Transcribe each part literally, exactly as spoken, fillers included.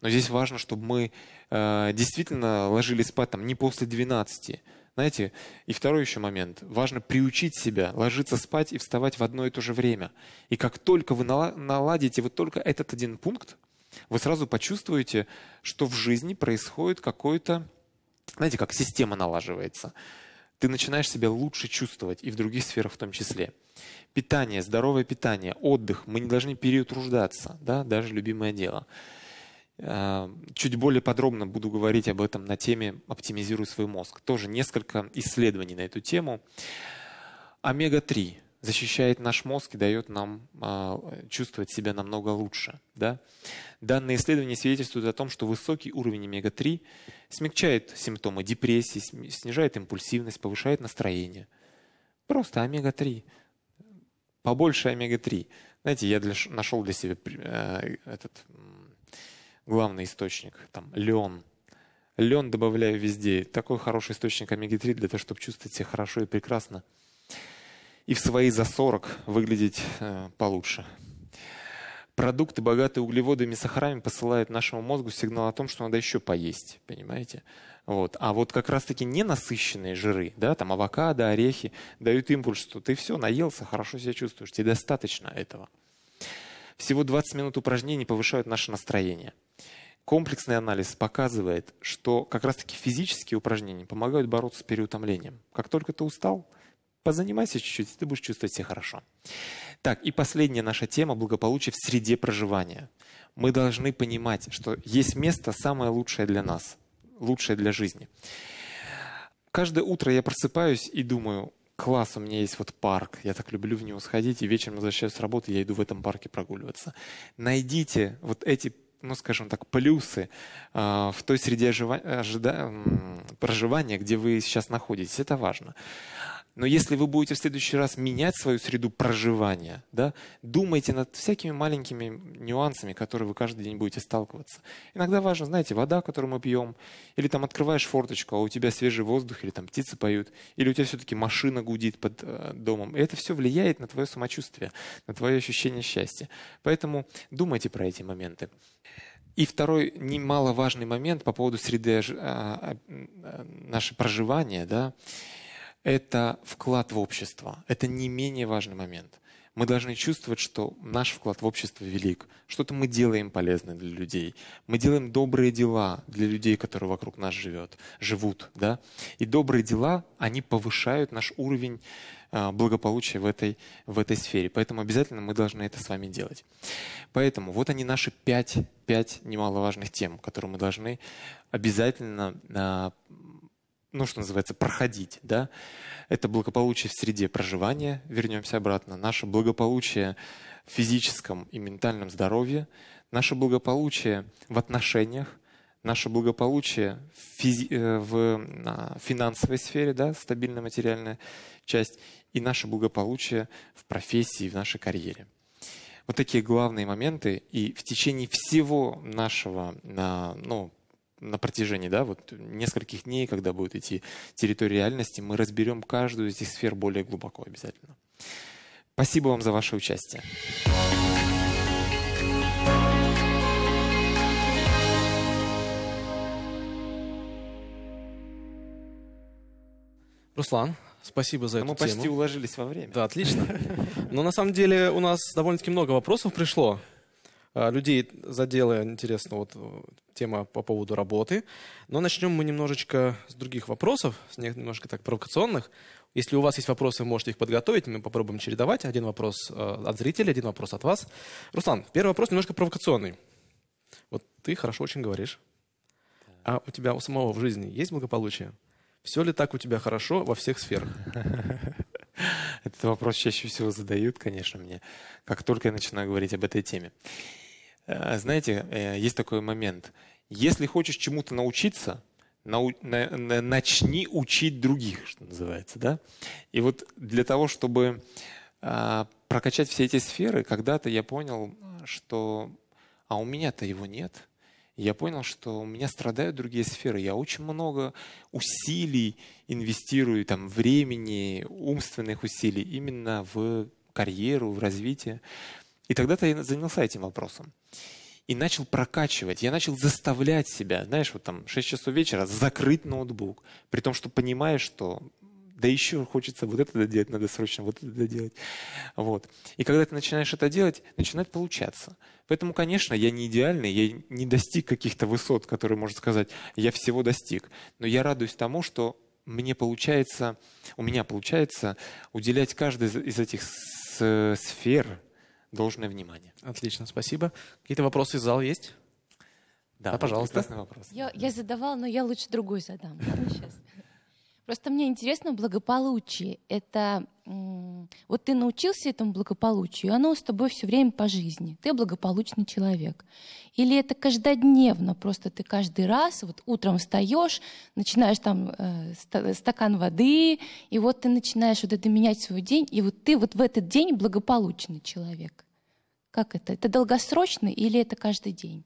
Но здесь важно, чтобы мы э, действительно ложились спать там не после двенадцати. Знаете, и второй еще момент. Важно приучить себя ложиться спать и вставать в одно и то же время. И как только вы наладите вот только этот один пункт, вы сразу почувствуете, что в жизни происходит какой-то, знаете, как система налаживается. Ты начинаешь себя лучше чувствовать и в других сферах в том числе. Питание, здоровое питание, отдых. Мы не должны переутруждаться, да, даже любимое дело. Чуть более подробно буду говорить об этом на теме «Оптимизируй свой мозг». Тоже несколько исследований на эту тему. омега три защищает наш мозг и дает нам э, чувствовать себя намного лучше. Да? Данные исследования свидетельствуют о том, что высокий уровень омега три смягчает симптомы депрессии, снижает импульсивность, повышает настроение. Просто омега три. Побольше омега три. Знаете, я для, нашел для себя э, этот... главный источник, там, лен. Лен добавляю везде. Такой хороший источник омега три для того, чтобы чувствовать себя хорошо и прекрасно. И в свои за сорок выглядеть э, получше. Продукты, богатые углеводами и сахарами, посылают нашему мозгу сигнал о том, что надо еще поесть. Понимаете? Вот. А вот как раз-таки ненасыщенные жиры, да, там авокадо, орехи, дают импульс, что ты все, наелся, хорошо себя чувствуешь, тебе достаточно этого. Всего двадцать минут упражнений повышают наше настроение. Комплексный анализ показывает, что как раз-таки физические упражнения помогают бороться с переутомлением. Как только ты устал, позанимайся чуть-чуть, и ты будешь чувствовать себя хорошо. Так, и последняя наша тема – благополучие в среде проживания. Мы должны понимать, что есть место самое лучшее для нас, лучшее для жизни. Каждое утро я просыпаюсь и думаю: класс, у меня есть вот парк, я так люблю в него сходить, и вечером возвращаюсь с работы, я иду в этом парке прогуливаться. Найдите вот эти, ну скажем так, плюсы э, в той среде ожива... ожида... проживания, где вы сейчас находитесь. Это важно. Но если вы будете в следующий раз менять свою среду проживания, да, думайте над всякими маленькими нюансами, которые вы каждый день будете сталкиваться. Иногда важно, знаете, вода, которую мы пьем, или там открываешь форточку, а у тебя свежий воздух, или там птицы поют, или у тебя все-таки машина гудит под э, домом. И это все влияет на твое самочувствие, на твое ощущение счастья. Поэтому думайте про эти моменты. И второй немаловажный момент по поводу среды э, э, нашего проживания, да, это вклад в общество. Это не менее важный момент. Мы должны чувствовать, что наш вклад в общество велик. Что-то мы делаем полезное для людей. Мы делаем добрые дела для людей, которые вокруг нас живет, живут. Да? И добрые дела, они повышают наш уровень э, благополучия в этой, в этой сфере. Поэтому обязательно мы должны это с вами делать. Поэтому вот они наши пять, пять немаловажных тем, которые мы должны обязательно э, ну, что называется, проходить, да, это благополучие в среде проживания, вернемся обратно, наше благополучие в физическом и ментальном здоровье, наше благополучие в отношениях, наше благополучие в, физи- в финансовой сфере, да, стабильная материальная часть, и наше благополучие в профессии, в нашей карьере. Вот такие главные моменты, и в течение всего нашего, ну, на протяжении, да, вот нескольких дней, когда будет идти территория реальности, мы разберем каждую из этих сфер более глубоко обязательно. Спасибо вам за ваше участие. Руслан, спасибо за Но эту мы почти тему. уложились во время. Да, отлично. Но на самом деле у нас довольно-таки много вопросов пришло. Людей задела, интересно, вот тема по поводу работы. Но начнем мы немножечко с других вопросов, с немножко так провокационных. Если у вас есть вопросы, вы можете их подготовить, мы попробуем чередовать. Один вопрос от зрителей, один вопрос от вас. Руслан, первый вопрос немножко провокационный. Вот ты хорошо очень говоришь. А у тебя у самого в жизни есть благополучие? Все ли так у тебя хорошо во всех сферах? Этот вопрос чаще всего задают, конечно, мне, как только я начинаю говорить об этой теме. Знаете, есть такой момент. Если хочешь чему-то научиться, нау на на начни учить других, что называется, да? И вот для того, чтобы а, прокачать все эти сферы, когда-то я понял, что а у меня-то его нет. Я понял, что у меня страдают другие сферы. Я очень много усилий инвестирую, там, времени, умственных усилий именно в карьеру, в развитие. И тогда-то я занялся этим вопросом. и начал прокачивать. Я начал заставлять себя, знаешь, вот там шесть часов вечера закрыть ноутбук, при том, что понимаешь, что да еще хочется вот это доделать, надо срочно вот это доделать. Вот. И когда ты начинаешь это делать, начинает получаться. Поэтому, конечно, я не идеальный, я не достиг каких-то высот, которые, можно сказать, я всего достиг. Но я радуюсь тому, что мне получается, у меня получается уделять каждой из этих сфер должное внимание. Отлично, спасибо. Какие-то вопросы из зала есть? Да, Да, пожалуйста. Прекрасный вопрос. Я, я задавала, но я лучше другой задам. Ладно, сейчас. Просто мне интересно благополучие. Это м, вот ты научился этому благополучию, и оно с тобой все время по жизни. Ты благополучный человек. Или это каждодневно, просто ты каждый раз вот утром встаешь, начинаешь там э, ста- стакан воды, и вот ты начинаешь вот это менять свой день, и вот ты вот в этот день благополучный человек. Как это? Это долгосрочно или это каждый день?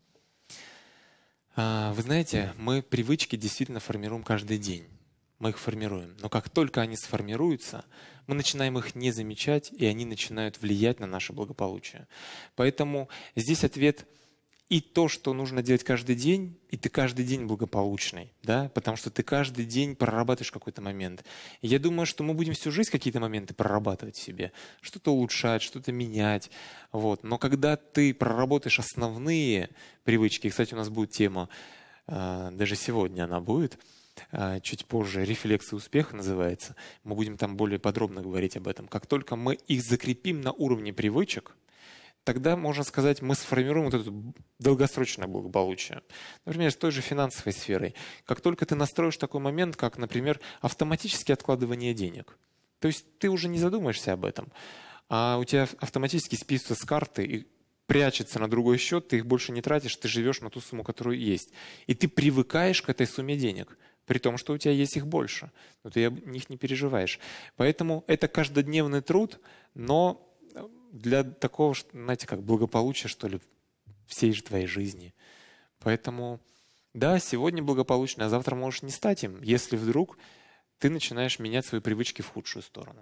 А, Вы знаете, мы привычки действительно формируем каждый день. Мы их формируем. Но как только они сформируются, мы начинаем их не замечать, и они начинают влиять на наше благополучие. Поэтому здесь ответ и то, что нужно делать каждый день, и ты каждый день благополучный, да? Потому что ты каждый день прорабатываешь какой-то момент. И я думаю, что мы будем всю жизнь какие-то моменты прорабатывать в себе, что-то улучшать, что-то менять. Вот. Но когда ты проработаешь основные привычки, и, кстати, у нас будет тема, даже сегодня она будет, чуть позже, «Рефлексы успеха» называется. Мы будем там более подробно говорить об этом. Как только мы их закрепим на уровне привычек, тогда, можно сказать, мы сформируем вот это долгосрочное благополучие. Например, с той же финансовой сферой. Как только ты настроишь такой момент, как, например, автоматическое откладывание денег. То есть ты уже не задумаешься об этом, а у тебя автоматически списываются с карты и прячется на другой счет, ты их больше не тратишь, ты живешь на ту сумму, которую есть. И ты привыкаешь к этой сумме денег. При том, что у тебя есть их больше, но ты о них не переживаешь. Поэтому это каждодневный труд, но для такого, знаете, как благополучия, что ли, всей же твоей жизни. Поэтому, да, сегодня благополучно, а завтра можешь не стать им, если вдруг ты начинаешь менять свои привычки в худшую сторону.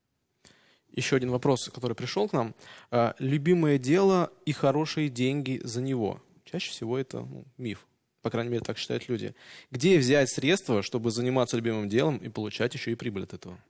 Еще один вопрос, который пришел к нам. А, любимое дело и хорошие деньги за него. Чаще всего это ну, миф. По крайней мере, так считают люди. Где взять средства, чтобы заниматься любимым делом и получать еще и прибыль от этого?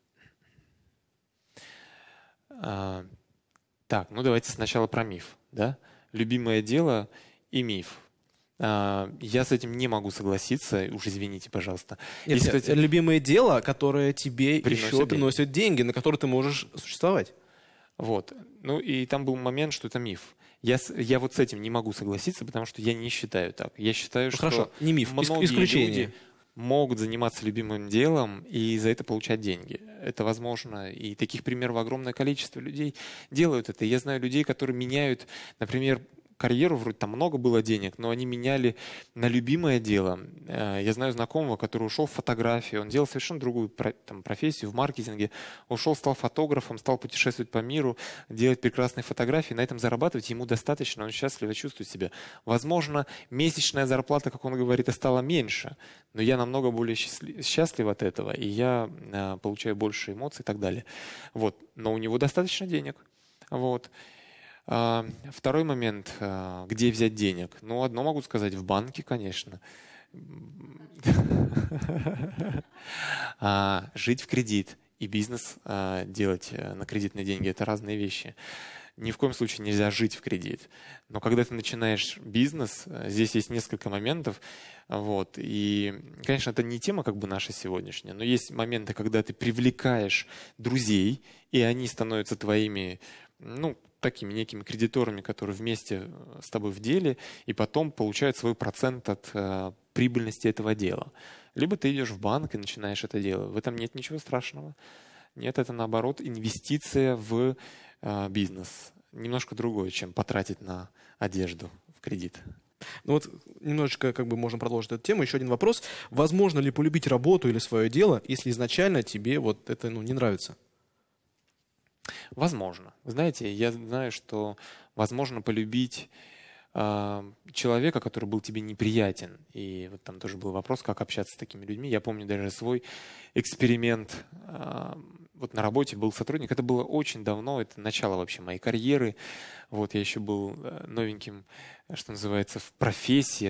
А, так, ну давайте сначала про миф. Да? Любимое дело и миф. А, я с этим не могу согласиться, уж извините, пожалуйста. Нет, Если, нет, кстати, любимое дело, которое тебе приносит еще деньги. приносит деньги, на которые ты можешь существовать. Вот. Ну и там был момент, что это миф. Я, с- я вот с этим не могу согласиться, потому что я не считаю так. Я считаю, Ну, что хорошо, не миф, ис- многие исключение. люди могут заниматься любимым делом и за это получать деньги. Это возможно. И таких примеров огромное количество людей делают это. Я знаю людей, которые меняют, например, карьеру, вроде там много было денег, но они меняли на любимое дело. Э, Я знаю знакомого, который ушел в фотографию, он делал совершенно другую про- там, профессию в маркетинге, ушел, стал фотографом, стал путешествовать по миру, делать прекрасные фотографии, на этом зарабатывать ему достаточно, он счастливо чувствует себя. Возможно, месячная зарплата, как он говорит, и стала меньше, но я намного более счастли- счастлив от этого, и я э, получаю больше эмоций и так далее. Вот. Но у него достаточно денег. Вот. А, Второй момент, а, где взять денег? Ну, одно могу сказать, в банке, конечно. А, Жить в кредит и бизнес а, делать э, на кредитные деньги – это разные вещи. Ни в коем случае нельзя жить в кредит. Но когда ты начинаешь бизнес, э, здесь есть несколько моментов. Вот, и, конечно, это не тема как бы наша сегодняшняя, но есть моменты, когда ты привлекаешь друзей, и они становятся твоими, ну, такими некими кредиторами, которые вместе с тобой в деле, и потом получают свой процент от э, прибыльности этого дела. Либо ты идешь в банк и начинаешь это делать. В этом нет ничего страшного. Нет, это наоборот инвестиция в э, бизнес. Немножко другое, чем потратить на одежду в кредит. Ну вот немножечко как бы можно продолжить эту тему. Еще один вопрос. Возможно ли полюбить работу или свое дело, если изначально тебе вот это ну, не нравится? Возможно. Вы знаете, я знаю, что возможно полюбить э, человека, который был тебе неприятен. И вот там тоже был вопрос, как общаться с такими людьми. Я помню даже свой эксперимент. Э, вот на работе был сотрудник. Это было очень давно, это начало вообще моей карьеры. Вот я еще был новеньким, что называется, в профессии.